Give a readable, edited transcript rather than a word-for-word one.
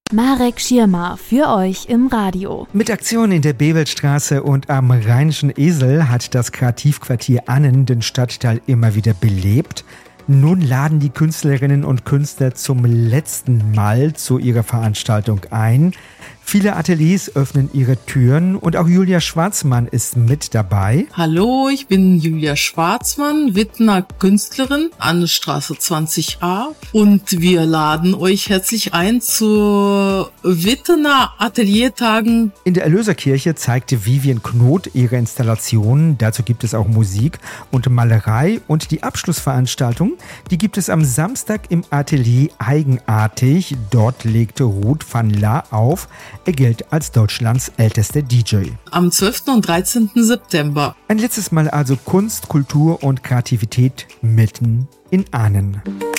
Marek Schirmer für euch im Radio. Mit Aktionen in der Bebelstraße und am Rheinischen Esel hat das Kreativquartier Annen den Stadtteil immer wieder belebt. Nun laden die Künstlerinnen und Künstler zum letzten Mal zu ihrer Veranstaltung ein. Viele Ateliers öffnen ihre Türen und auch Julia Schwarzmann ist mit dabei. Hallo, ich bin Julia Schwarzmann, Wittener Künstlerin, Annenstraße 20a. Und wir laden euch herzlich ein zu Wittener Ateliertagen. In der Erlöserkirche zeigte Vivian Knot ihre Installationen. Dazu gibt es auch Musik und Malerei. Und die Abschlussveranstaltung, die gibt es am Samstag im Atelier Eigenartig. Dort legte Ruth van La auf. Er gilt als Deutschlands ältester DJ. Am 12. und 13. September. Ein letztes Mal also Kunst, Kultur und Kreativität mitten in Ahnen.